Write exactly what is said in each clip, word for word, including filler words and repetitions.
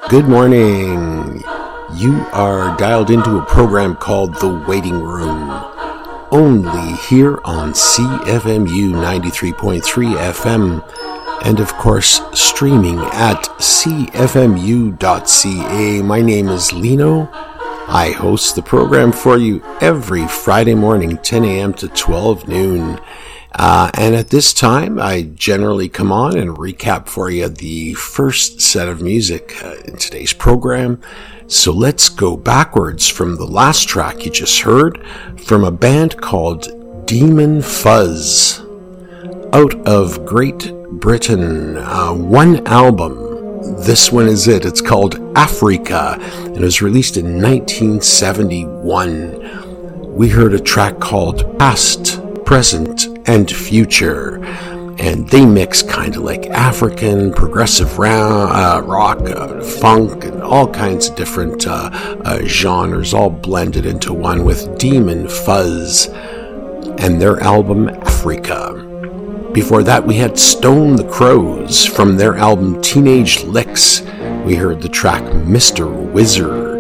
Good morning. You are dialed into a program called The Waiting Room, only here on C F M U ninety-three point three F M, and of course streaming at c f m u dot c a. My name is Lino. I host the program for you every Friday morning, ten a.m. to twelve noon. Uh, and at this time, I generally come on and recap for you the first set of music uh, in today's program. So let's go backwards from the last track you just heard from a band called Demon Fuzz out of Great Britain. Uh, one album. This one is it. It's called Africa, and it was released in nineteen seventy-one. We heard a track called Past, Present, and Future, and they mix kind of like African progressive round, uh, rock, uh, funk, and all kinds of different uh, uh, genres all blended into one with Demon Fuzz and their album Africa. Before that, we had Stone the Crows from their album Teenage Licks. We heard the track Mister Wizard.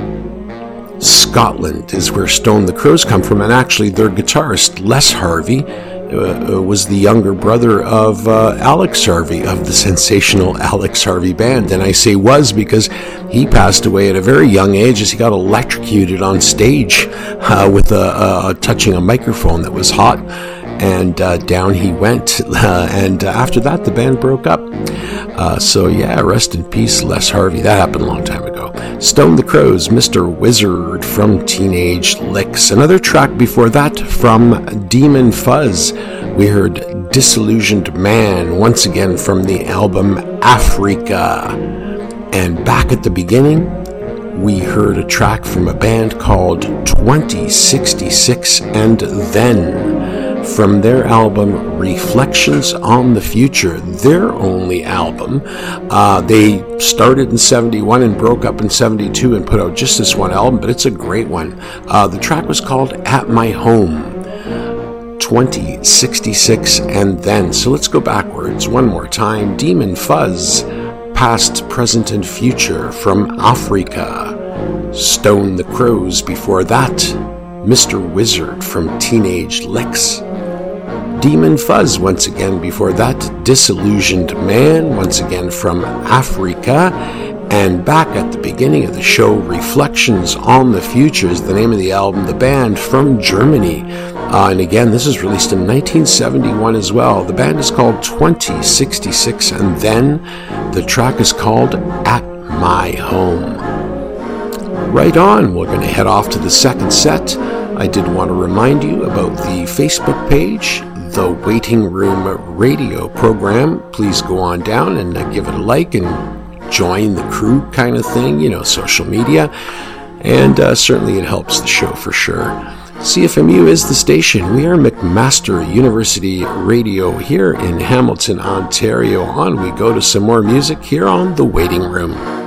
Scotland is where Stone the Crows come from, and actually their guitarist Les Harvey uh, was the younger brother of uh, Alex Harvey of the sensational Alex Harvey Band. And I say was because he passed away at a very young age as he got electrocuted on stage uh, with a, uh, touching a microphone that was hot. And uh, down he went, uh, and uh, after that the band broke up. Uh, so yeah, rest in peace, Les Harvey. That happened a long time ago. Stone the Crows, Mister Wizard from Teenage Licks. Another track before that from Demon Fuzz. We heard Disillusioned Man, once again from the album Africa. And back at the beginning, we heard a track from a band called twenty sixty-six and Then, from their album Reflections on the Future, their only album. Uh, they started in seventy-one and broke up in seventy-two and put out just this one album, but it's a great one. Uh, the track was called At My Home. twenty sixty-six and Then. So let's go backwards one more time. Demon Fuzz, Past, Present, and Future from Africa. Stone the Crows before that. Mister Wizard from Teenage Licks. Demon Fuzz once again before that. Disillusioned Man once again from Africa. And back at the beginning of the show, Reflections on the Future is the name of the album, the band from Germany. Uh, and again, this is released in nineteen seventy-one as well. The band is called twenty sixty-six, and Then the track is called At My Home. Right on, we're going to head off to the second set. I did want to remind you about the Facebook page, The Waiting Room Radio Program. Please go on down and uh, give it a like and join the crew kind of thing, you know, social media. And uh, certainly it helps the show for sure. C F M U is the station. We are McMaster University Radio here in Hamilton, Ontario. On we go to some more music here on The Waiting Room.